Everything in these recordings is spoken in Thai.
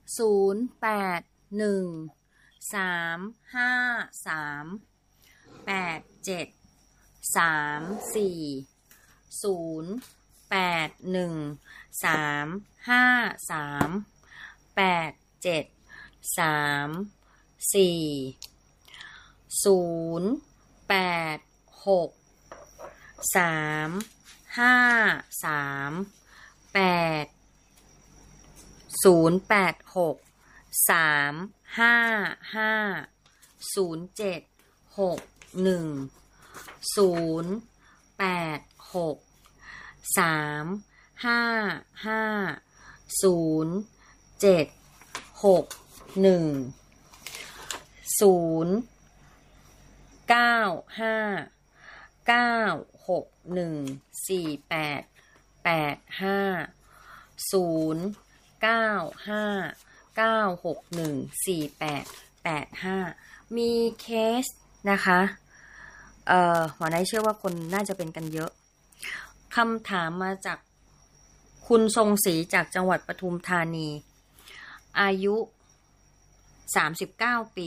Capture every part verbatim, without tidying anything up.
ศูนย์แปดหนึ่งสามห้าสามแปดเจ็ดสามสี่ศูนย์แปดหนึ่งสามห้าสามแปดเจ็ดสามสี่ศูนย์แปดหกสามห้าสามแปดศูนย์แปดหกสามห้าห้าศูนย์เจ็ดหกหนึ่งศูนย์แปดหกสามห้าห้าศูนย์เจ็ดหกหนึ่งศูนย์เก้าห้าเก้าหกหนึ่งสี่แปดแปดห้าศูนย์เก้าห้าเก้าหกหนึ่งสี่แปดแปดห้ามีเคสนะคะเอ่อหมอไนท์เชื่อว่าคนน่าจะเป็นกันเยอะคำถามมาจากคุณทรงศรีจากจังหวัดปทุมธานีอายุสามสิบเก้าปี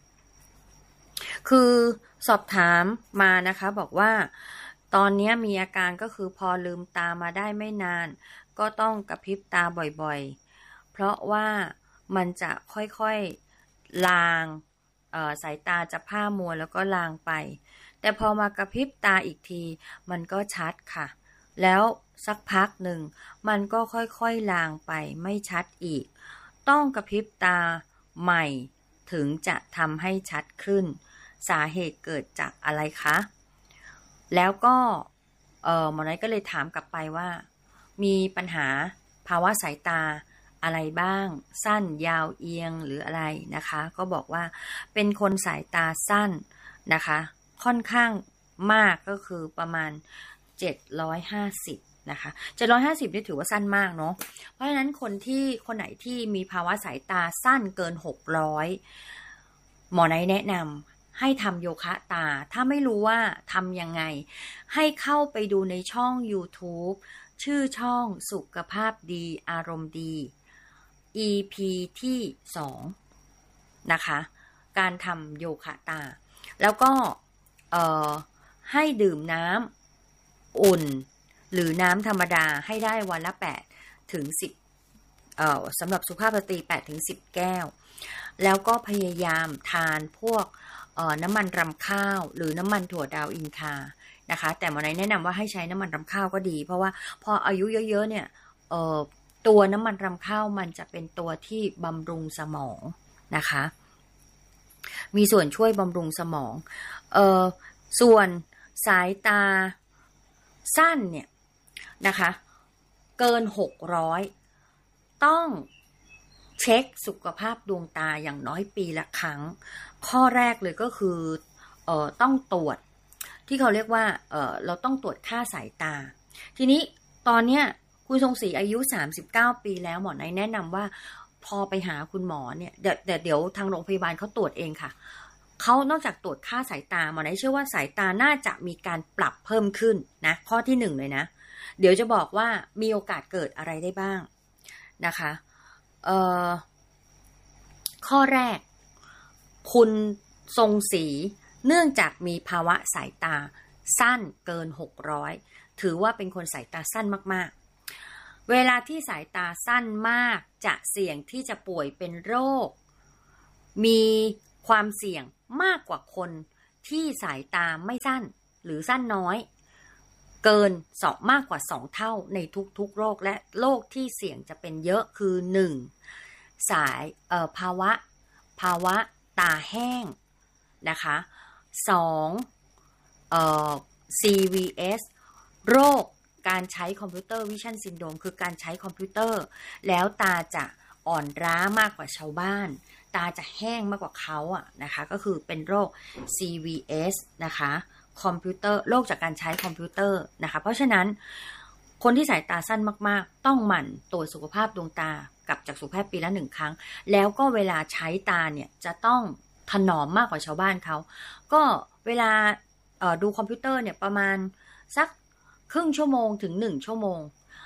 คือสอบถามมานะคะบอกว่าตอนนี้มีอาการก็คือพอลืมตามาได้ไม่นานก็ต้องกระพริบตาบ่อยๆเพราะว่ามันจะค่อยๆลางเอ่อสายตาจะผ้ามัวแล้วก็ลางไปแต่พอมากระพริบตาอีกทีมันก็ชัดค่ะแล้วสักพักหนึ่งมันก็ค่อยๆลางไปไม่ชัดอีกต้องกระพริบตาใหม่ถึงจะทำให้ชัดขึ้นสาเหตุเกิดจากอะไรคะแล้วก็เอ่อหมอไนท์ก็เลยถามกลับไปว่ามีปัญหาภาวะสายตาอะไรบ้างสั้นยาวเอียงหรืออะไรนะคะก็บอกว่าเป็นคนสายตาสั้นนะคะค่อนข้างมากก็คือประมาณเจ็ดร้อยห้าสิบนะคะเจ็ดร้อยห้าสิบนี่ถือว่าสั้นมากเนาะเพราะฉะนั้นคนที่คนไหนที่มีภาวะสายตาสั้นเกินหกร้อยหมอไนท์แนะนำให้ทำโยคะตาถ้าไม่รู้ว่าทำยังไงให้เข้าไปดูในช่อง YouTube ชื่อช่องสุขภาพดีอารมณ์ดี อี พี ที่สองนะคะการทำโยคะตาแล้วก็เอ่อให้ดื่มน้ำอุ่นหรือน้ำธรรมดาให้ได้วันละแปดถึงสิบเอ่อสำหรับสุภาพสตรีแปดถึงสิบแก้วแล้วก็พยายามทานพวกเอ่อน้ำมันรำข้าวหรือน้ำมันถั่วดาวอินคานะคะแต่หมอไนท์แนะนำว่าให้ใช้น้ำมันรำข้าวก็ดีเพราะว่าพออายุเยอะๆเนี่ยเอ่อตัวน้ำมันรำข้าวมันจะเป็นตัวที่บำรุงสมองนะคะมีส่วนช่วยบำรุงสมองเอ่อส่วนสายตาสั้นเนี่ยนะคะเกินหกร้อยต้องเช็คสุขภาพดวงตาอย่างน้อยปีละครั้งข้อแรกเลยก็คือเอ่อต้องตรวจที่เขาเรียกว่าเอ่อเราต้องตรวจค่าสายตาทีนี้ตอนเนี้ยคุณทรงศรีอายุสามสิบเก้าปีแล้วหมอไนท์แนะนำว่าพอไปหาคุณหมอเนี่ยเดี๋ยวเดี๋ยวทางโรงพยาบาลเขาตรวจเองค่ะเขานอกจากตรวจค่าสายตาหมอไนท์เชื่อว่าสายตาน่าจะมีการปรับเพิ่มขึ้นนะข้อที่หนึ่งเลยนะเดี๋ยวจะบอกว่ามีโอกาสเกิดอะไรได้บ้างนะคะเอ่อข้อแรกคุณทรงศรีเนื่องจากมีภาวะสายตาสั้นเกินหกร้อยถือว่าเป็นคนสายตาสั้นมากๆเวลาที่สายตาสั้นมากจะเสี่ยงที่จะป่วยเป็นโรคมีความเสี่ยงมากกว่าคนที่สายตาไม่สั้นหรือสั้นน้อยเกินสองมากกว่าสองเท่าในทุกๆโรคและโรคที่เสี่ยงจะเป็นเยอะคือหนึ่งสายเอ่อภาวะภาวะตาแห้งนะคะสองเอ่อ ซี วี เอส โรคการใช้คอมพิวเตอร์วิชั่นซินโดรมคือการใช้คอมพิวเตอร์แล้วตาจะอ่อนล้ามากกว่าชาวบ้านตาจะแห้งมากกว่าเขาอ่ะนะคะก็คือเป็นโรค ซี วี เอส นะคะคอมพิวเตอร์โรคจากการใช้คอมพิวเตอร์นะคะเพราะฉะนั้นคนที่สายตาสั้นมากๆต้องหมั่นตรวจสุขภาพดวงตากับจักษุแพทย์ปีละหนึ่งครั้งแล้วก็เวลาใช้ตาเนี่ยจะต้องถนอมมากกว่าชาวบ้านเขาก็เวลาดูคอมพิวเตอร์เนี่ยประมาณสักครึ่งชั่วโมงถึงหนึ่งชั่วโมง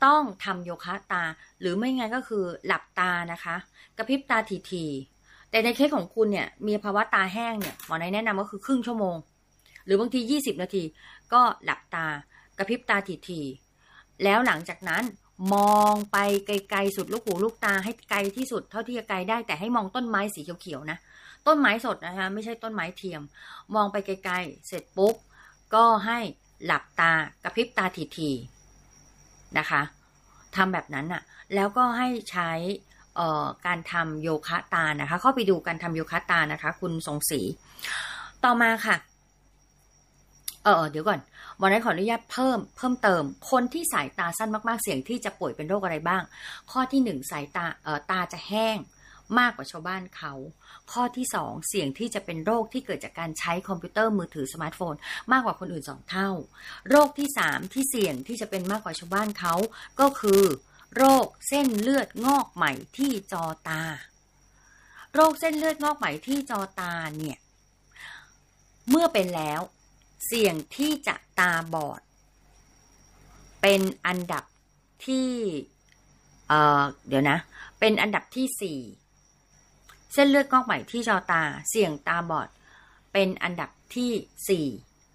ต้องทำโยคะตาหรือไม่งั้นก็คือหลับตานะคะกระพริบตาทีๆแต่ในเคสของคุณเนี่ยมีภาวะตาแห้งเนี่ยหมอในแนะนำก็คือครึ่งชั่วโมงหรือบางทียี่สิบนาทีก็หลับตากระพริบตาทีๆแล้วหลังจากนั้นมองไปไกลๆสุดลูกหูลูกตาให้ไกลที่สุดเท่าที่จะไกลได้แต่ให้มองต้นไม้สีเขียวๆนะต้นไม้สดนะคะไม่ใช่ต้นไม้เทียมมองไปไกลๆเสร็จปุ๊บก็ให้หลับตากระพริบตาทีๆนะคะทำแบบนั้นอะแล้วก็ให้ใช้เอ่อการทำโยคะตานะคะเข้าไปดูการทำโยคะตานะคะคุณทรงศรีต่อมาค่ะเออเดี๋ยวก่อนหมอได้ขออนุญาตเพิ่มเพิ่มเติมคนที่สายตาสั้นมากๆเสี่ยงที่จะป่วยเป็นโรคอะไรบ้างข้อที่หนึ่งสายตาเอ่อตาจะแห้งมากกว่าชาวบ้านเขาข้อที่สองเสี่ยงที่จะเป็นโรคที่เกิดจากการใช้คอมพิวเตอร์มือถือสมาร์ทโฟนมากกว่าคนอื่นสองเท่าโรคที่สามที่เสี่ยงที่จะเป็นมากกว่าชาวบ้านเขาก็คือโรคเส้นเลือดงอกใหม่ที่จอตาโรคเส้นเลือดงอกใหม่ที่จอตาเนี่ยเมื่อเป็นแล้วเสี่ยงที่จะตาบอดเป็นอันดับที่เอ่อเดี๋ยวนะเป็นอันดับที่สี่เส้นเลือดงอกใหม่ที่จอตาเสี่ยงตาบอดเป็นอันดับที่สี่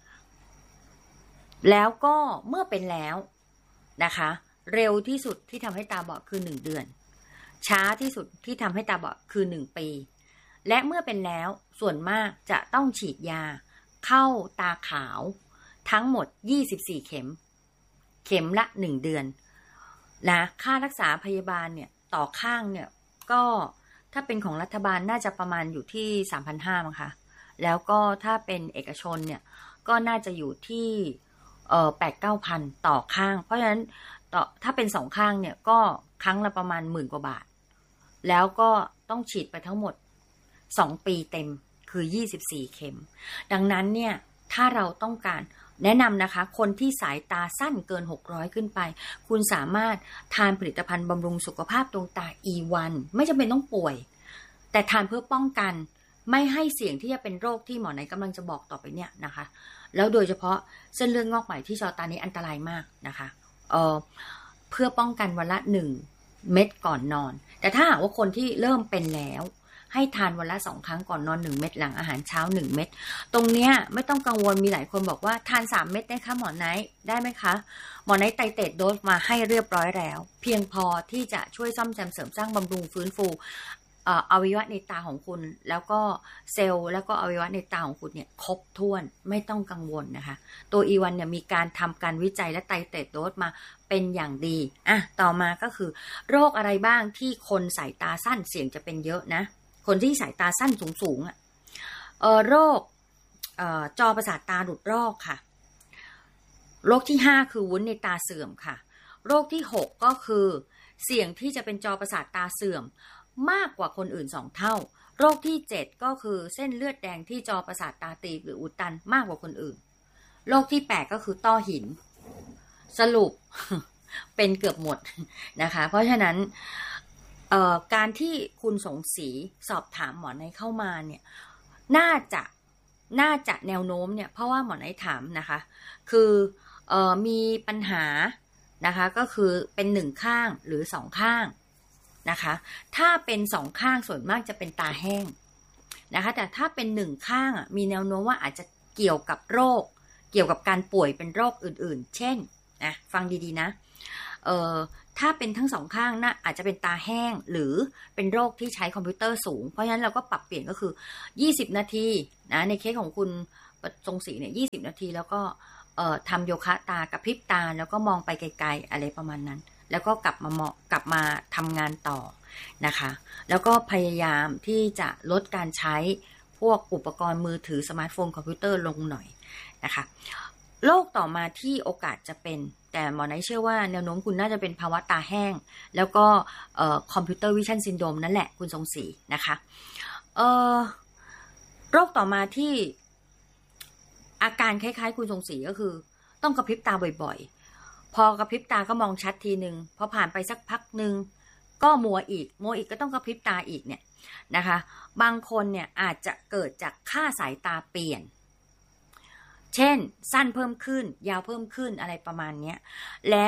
แล้วก็เมื่อเป็นแล้วนะคะเร็วที่สุดที่ทำให้ตาบอดคือหนึ่งเดือนช้าที่สุดที่ทำให้ตาบอดคือหนึ่งปีและเมื่อเป็นแล้วส่วนมากจะต้องฉีดยาเข้าตาขาวทั้งหมดยี่สิบสี่เข็มเข็มละหนึ่งเดือนนะค่ารักษาพยาบาลเนี่ยต่อข้างเนี่ยก็ถ้าเป็นของรัฐบาลน่าจะประมาณอยู่ที่ สามพันห้าร้อย มั้งคะแล้วก็ถ้าเป็นเอกชนเนี่ยก็น่าจะอยู่ที่เอ่อ แปดถึงเก้าพัน ต่อข้างเพราะฉะนั้นต่อถ้าเป็นสองข้างเนี่ยก็ครั้งละประมาณหมื่นกว่าบาทแล้วก็ต้องฉีดไปทั้งหมดสองปีเต็มคือยี่สิบสี่เข็มดังนั้นเนี่ยถ้าเราต้องการแนะนำนะคะคนที่สายตาสั้นเกินหกร้อยขึ้นไปคุณสามารถทานผลิตภัณฑ์บำรุงสุขภาพดวงตา อี วัน ไม่จำเป็นต้องป่วยแต่ทานเพื่อป้องกันไม่ให้เสี่ยงที่จะเป็นโรคที่หมอไหนกำลังจะบอกต่อไปเนี่ยนะคะแล้วโดยเฉพาะเส้นเลือดงอกใหม่ที่จอตานี้อันตรายมากนะคะเอ่อเพื่อป้องกันวันละหนึ่งเม็ดก่อนนอนแต่ถ้าหากว่าคนที่เริ่มเป็นแล้วให้ทานวันละสองครั้งก่อนนอนหนึ่งเม็ดหลังอาหารเช้าหนึ่งเม็ดตรงเนี้ยไม่ต้องกังวลมีหลายคนบอกว่าทานสามเม็ดได้คะหมอไนท์ได้ไหมคะหมอไนท์ไตเตดโดสมาให้เรียบร้อยแล้วเพียงพอที่จะช่วยซ่อมแซมเสริมสร้างบำรุงฟื้นฟูอวัยวะในตาของคุณแล้วก็เซลล์แล้วก็อวัยวะในตาของคุณเนี่ยครบถ้วนไม่ต้องกังวลนะคะตัว อี วัน เนี่ยมีการทำการวิจัยและไตเตดโดสมาเป็นอย่างดีอ่ะต่อมาก็คือโรคอะไรบ้างที่คนสายตาสั้นเสี่ยงจะเป็นเยอะนะคนที่สายตาสั้นสูงๆอ่ะเออโรคเอ่อจอประสาทตาหลุดรอกค่ะโรคที่ห้าคือวุ้นในตาเสื่อมค่ะโรคที่หกก็คือเสี่ยงที่จะเป็นจอประสาทตาเสื่อมมากกว่าคนอื่นสองเท่าโรคที่เจ็ดก็คือเส้นเลือดแดงที่จอประสาทตาตีบหรืออุดตันมากกว่าคนอื่นโรคที่แปดก็คือต้อหินสรุป เป็นเกือบหมดนะคะเพราะฉะนั้นเอ่อการที่คุณสงศรีสอบถามหมอไนท์เข้ามาเนี่ยน่าจะน่าจะแนวโน้มเนี่ยเพราะว่าหมอไนท์ถามนะคะคือเอ่อมีปัญหานะคะก็คือเป็นหนึ่งข้างหรือสองข้างนะคะถ้าเป็นสองข้างส่วนมากจะเป็นตาแห้งนะคะแต่ถ้าเป็นหนึ่งข้างอ่ะมีแนวโน้มว่าอาจจะเกี่ยวกับโรคเกี่ยวกับการป่วยเป็นโรคอื่นๆเช่นนะฟังดีๆนะเอ่อถ้าเป็นทั้งสองข้างนะอาจจะเป็นตาแห้งหรือเป็นโรคที่ใช้คอมพิวเตอร์สูงเพราะฉะนั้นเราก็ปรับเปลี่ยนก็คือยี่สิบนาทีนะในเคสของคุณทรงศรีเนี่ยยี่สิบนาทีแล้วก็เอ่อทำโยคะตากระพริบตาแล้วก็มองไปไกลๆอะไรประมาณนั้นแล้วก็กลับมาเหมาะกลับมาทำงานต่อนะคะแล้วก็พยายามที่จะลดการใช้พวกอุปกรณ์มือถือสมาร์ทโฟนคอมพิวเตอร์ลงหน่อยนะคะโรคต่อมาที่โอกาสจะเป็นแต่หมอไนท์เชื่อว่าแนวโน้มคุณน่าจะเป็นภาวะตาแห้งแล้วก็คอมพิวเตอร์วิชั่นซินโดรมนั่นแหละคุณทรงศรีนะคะเอ่อโรคต่อมาที่อาการคล้ายๆคุณทรงศรีก็คือต้องกระพริบตาบ่อยๆพอกระพริบตาก็มองชัดทีนึงพอผ่านไปสักพักนึงก็มัวอีกมัวอีกก็ต้องกระพริบตาอีกเนี่ยนะคะบางคนเนี่ยอาจจะเกิดจากค่าสายตาเปลี่ยนเช่นสั้นเพิ่มขึ้นยาวเพิ่มขึ้นอะไรประมาณนี้แล้ว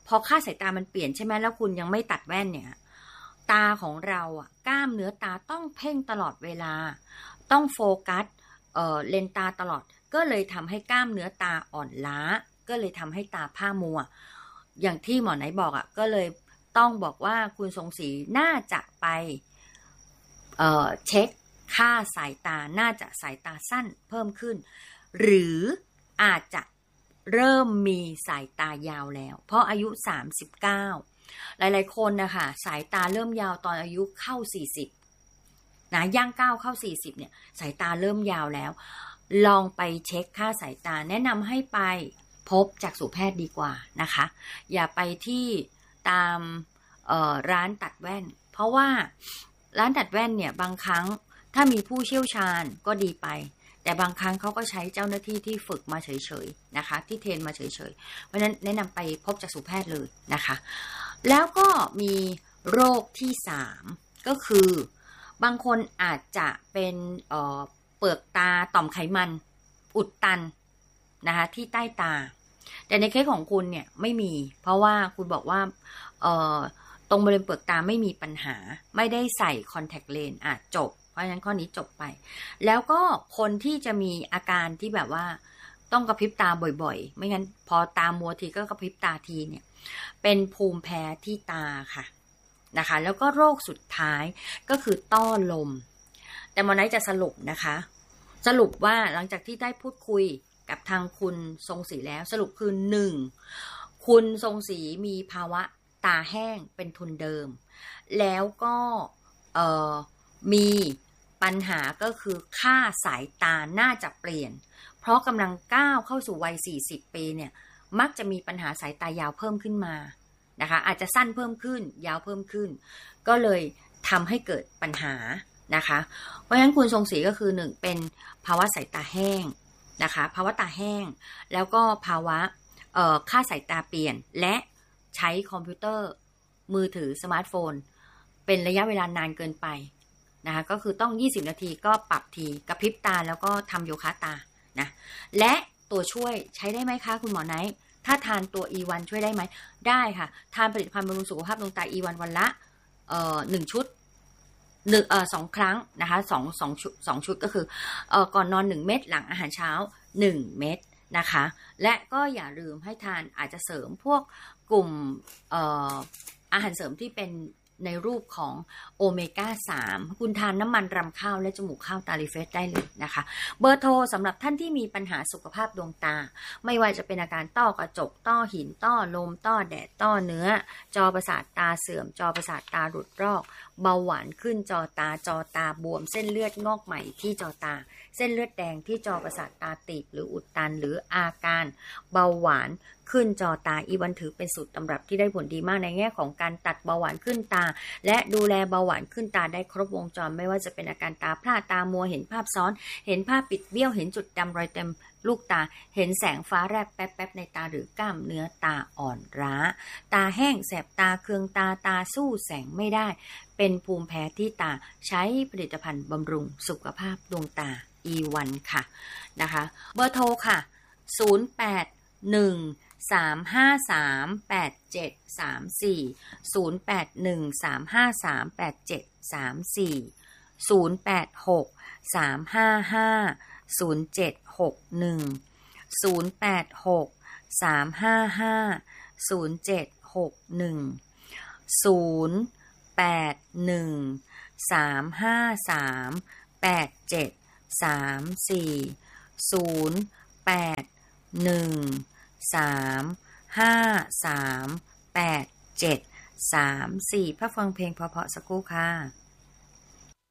พอค่าสายตามันเปลี่ยนใช่ไหมแล้วคุณยังไม่ตัดแว่นเนี่ยตาของเราอ่ะกล้ามเนื้อตาต้องเพ่งตลอดเวลาต้องโฟกัสเอ่อเลนตาตลอดก็เลยทำให้กล้ามเนื้อตาอ่อนล้าก็เลยทำให้ตาผ้ามัวอย่างที่หมอไหนบอกอ่ะก็เลยต้องบอกว่าคุณทรงศรีน่าจะไปเอ่อเช็คค่าสายตาน่าจะสายตาสั้นเพิ่มขึ้นหรืออาจจะเริ่มมีสายตายาวแล้วเพราะอายุสามสิบเก้าหลายๆคนนะคะสายตาเริ่มยาวตอนอายุเข้าสี่สิบนะย่างก้าวเข้าสี่สิบเนี่ยสายตาเริ่มยาวแล้วลองไปเช็คค่าสายตาแนะนำให้ไปพบจักษุแพทย์ดีกว่านะคะอย่าไปที่ตามร้านตัดแว่นเพราะว่าร้านตัดแว่นเนี่ยบางครั้งถ้ามีผู้เชี่ยวชาญก็ดีไปแต่บางครั้งเขาก็ใช้เจ้าหน้าที่ที่ฝึกมาเฉยๆนะคะที่เทรนมาเฉยๆเพราะฉะนั้นแนะนำไปพบจักษุแพทย์เลยนะคะแล้วก็มีโรคที่สามก็คือบางคนอาจจะเป็นเอ่อเปลือกตาต่อมไขมันอุดตันนะคะที่ใต้ตาแต่ในเคสของคุณเนี่ยไม่มีเพราะว่าคุณบอกว่าเอ่อตรงบริเวณเปลือกตาไม่มีปัญหาไม่ได้ใส่คอนแทคเลนส์อ่ะจบเพราะฉะนั้นข้อนี้จบไปแล้วก็คนที่จะมีอาการที่แบบว่าต้องกระพริบตาบ่อยๆไม่งั้นพอตามัวทีก็กระพริบตาทีเนี่ยเป็นภูมิแพ้ที่ตาค่ะนะคะแล้วก็โรคสุดท้ายก็คือต้อลมแต่หมอไนท์จะสรุปนะคะสรุปว่าหลังจากที่ได้พูดคุยกับทางคุณทรงศรีแล้วสรุปคือหนึ่งคุณทรงศรีมีภาวะตาแห้งเป็นทุนเดิมแล้วก็เอ่อมีปัญหาก็คือค่าสายตาน่าจะเปลี่ยนเพราะกำลังก้าวเข้าสู่วัยสี่สิบปีเนี่ยมักจะมีปัญหาสายตายาวเพิ่มขึ้นมานะคะอาจจะสั้นเพิ่มขึ้นยาวเพิ่มขึ้นก็เลยทำให้เกิดปัญหานะคะเพราะฉะนั้นคุณทรงศรีก็คือหนึ่งเป็นภาวะสายตาแห้งนะคะภาวะตาแห้งแล้วก็ภาวะเอ่อค่าสายตาเปลี่ยนและใช้คอมพิวเตอร์มือถือสมาร์ทโฟนเป็นระยะเวลานานเกินไปนะคะก็คือต้องยี่สิบนาทีก็ปรับทีกระพริบตาแล้วก็ทำโยคะตานะและตัวช่วยใช้ได้ไหมคะคุณหมอไนท์ถ้าทานตัว อี วัน ช่วยได้ไหมได้ค่ะทานผลิตภัณฑ์บำรุงสุขภาพดวงตา อี วัน วันละเอ่อหนึ่งชุดหนึ่งเอ่อสองครั้งนะคะสองสองชุดสองชุดก็คือเอ่อก่อนนอนหนึ่งเม็ดหลังอาหารเช้าหนึ่งเม็ดนะคะและก็อย่าลืมให้ทานอาจจะเสริมพวกกลุ่มเอ่ออาหารเสริมที่เป็นในรูปของโอเมก้าสามคุณทานน้ำมันรำข้าวและจมูกข้าวตาลิเฟสได้เลยนะคะเบอร์โทรสำหรับท่านที่มีปัญหาสุขภาพดวงตาไม่ว่าจะเป็นอาการต้อกระจกต้อหินต้อลมต้อแดดต้อเนื้อจอประสาทตาเสื่อมจอประสาทตาหลุดรอกเบาหวานขึ้นจอตาจอตาบวมเส้นเลือดงอกใหม่ที่จอตาเส้นเลือดแดงที่จอประสาทตาตีบหรืออุดตันหรืออาการเบาหวานขึ้นจอตาอีวันถือเป็นสูตรตำรับที่ได้ผลดีมากในแง่ของการตัดเบาหวานขึ้นตาและดูแลเบาหวานขึ้นตาได้ครบวงจรไม่ว่าจะเป็นอาการตาพร่าตามัวเห็นภาพซ้อนเห็นภาพปิดเบี้ยวเห็นจุดดำรอยเต็มลูกตาเห็นแสงฟ้าแลบแป๊บๆในตาหรือกล้ามเนื้อตาอ่อนล้าตาแห้งแสบตาเคืองตาตาสู้แสงไม่ได้เป็นภูมิแพ้ที่ตาใช้ผลิตภัณฑ์บำรุงสุขภาพดวงตา อี วัน ค่ะนะคะเบอร์โทรค่ะศูนย์ แปด หนึ่ง สาม ห้า สาม แปด เจ็ด สาม สี่ ศูนย์ แปด หนึ่ง สาม ห้า สาม แปด เจ็ด สาม สี่ ศูนย์ แปด หก สาม ห้า ห้า ศูนย์ เจ็ด หก หนึ่ง ศูนย์ แปด หก สาม ห้า ห้า ศูนย์ เจ็ด หก หนึ่ง ศูนย์ แปด หนึ่ง สาม ห้า สาม แปด เจ็ด สาม สี่ ศูนย์ แปด หนึ่ง สาม ห้า สาม แปด เจ็ด สาม สี่พักฟังเพลงเพราะๆสักครู่ค่ะ